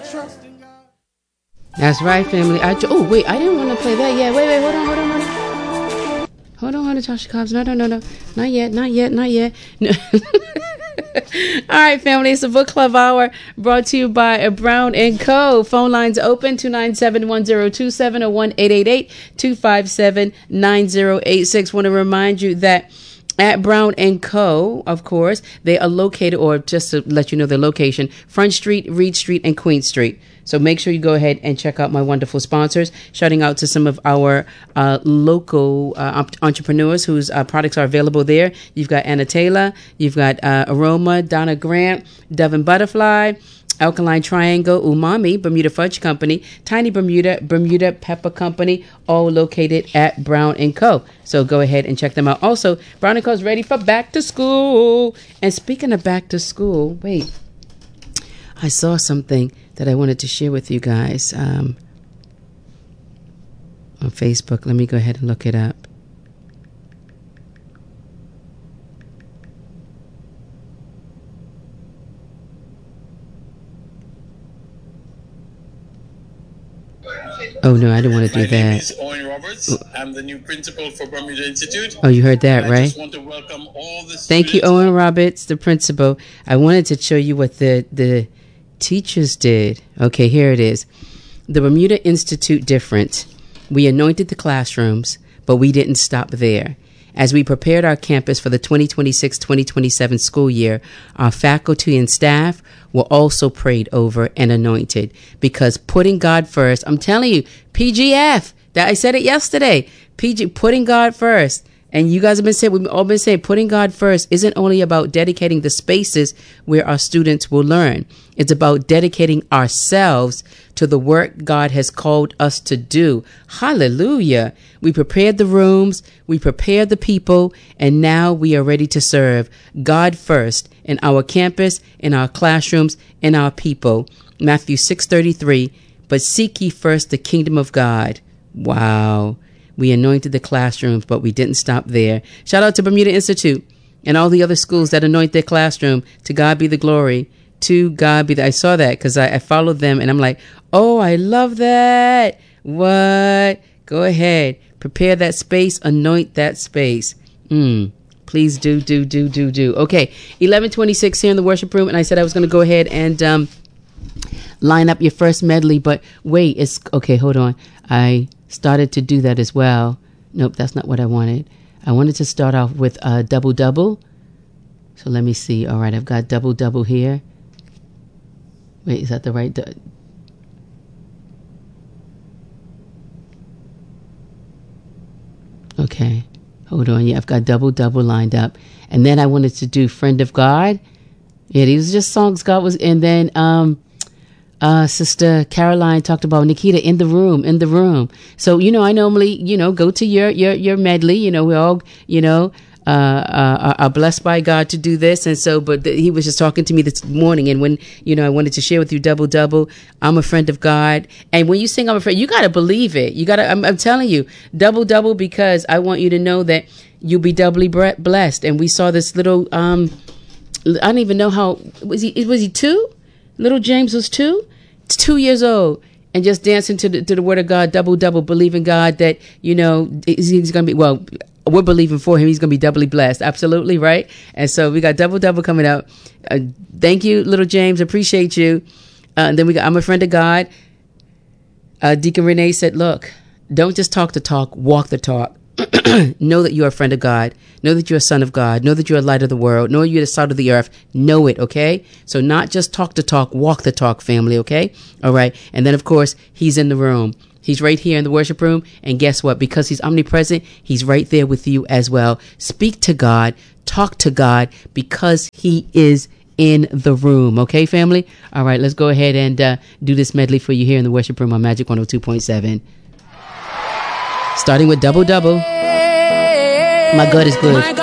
That's right, family. Oh, wait, I didn't want to play that yet. Wait, hold on, Tasha Cobbs. No. Not yet. No. All right, family, it's a book club hour brought to you by Brown & Co. Phone lines open, 297-1027 or 1-888-257-9086. Want to remind you that at Brown & Co., of course, they are located, or just to let you know their location, Front Street, Reed Street, and Queen Street. So make sure you go ahead and check out my wonderful sponsors, shouting out to some of our local entrepreneurs whose products are available there. You've got Anna Taylor, you've got Aroma, Donna Grant, Dove and Butterfly, Alkaline Triangle, Umami, Bermuda Fudge Company, Tiny Bermuda Pepper Company, all located at Brown & Co. So go ahead and check them out. Also, Brown & Co. is ready for back to school. And speaking of back to school, wait, I saw something that I wanted to share with you guys on Facebook. Let me go ahead and look it up. Oh, no, I don't want to do that. My name is Owen Roberts. I'm the new principal for Bermuda Institute. Oh, you heard that, right? I just want to welcome all the students. Thank you, Owen Roberts, the principal. I wanted to show you what the teachers did. Okay, here it is. The Bermuda Institute different. We anointed the classrooms, but we didn't stop there. As we prepared our campus for the 2026-2027 school year, our faculty and staff were also prayed over and anointed, because putting God first, I'm telling you, PGF, that I said it yesterday, putting God first. And you guys have been saying, we've all been saying, putting God first isn't only about dedicating the spaces where our students will learn. It's about dedicating ourselves to the work God has called us to do. Hallelujah. We prepared the rooms, we prepared the people, and now we are ready to serve God first in our campus, in our classrooms, in our people. Matthew 6:33, but seek ye first the kingdom of God. Wow. We anointed the classrooms, but we didn't stop there. Shout out to Bermuda Institute and all the other schools that anoint their classroom. To God be the glory. To God be the... I saw that because I followed them, and I'm like, oh, I love that. What? Go ahead. Prepare that space. Anoint that space. Please do. Okay, 11:26 here in the worship room, and I said I was going to go ahead and line up your first medley, but wait, it's... Okay, hold on. I started to do that as well. Nope, that's not what I wanted. I wanted to start off with a double. So let me see. All right, I've got double here. Wait, is that the right? Okay, hold on. Yeah, I've got double lined up. And then I wanted to do Friend of God. Yeah, these are just songs God was... And then Sister Caroline talked about Nikita in the room. So, I normally, go to your medley. We all, are blessed by God to do this. And so, but he was just talking to me this morning. And when, I wanted to share with you double, I'm a friend of God. And when you sing I'm a friend, you got to believe it. You got to, I'm telling you, double, because I want you to know that you'll be doubly blessed. And we saw this little, I don't even know how, was he 2? Little James was 2? 2 years old, and just dancing to the word of God, double, believing God that, he's going to be, well, we're believing for him. He's going to be doubly blessed. Absolutely. Right. And so we got double coming up. Thank you, little James. Appreciate you. And then we got, I'm a friend of God. Deacon Renee said, look, don't just talk the talk, walk the talk. Know that you're a friend of God. Know that you're a son of God. Know that you're a light of the world. Know you're the salt of the earth. Know it, okay? So not just talk the talk, walk the talk, family, okay? All right. And then, of course, he's in the room. He's right here in the worship room. And guess what? Because he's omnipresent, he's right there with you as well. Speak to God. Talk to God, because he is in the room. Okay, family? All right, let's go ahead and do this medley for you here in the worship room on Magic 102.7. Starting with double. My God is good.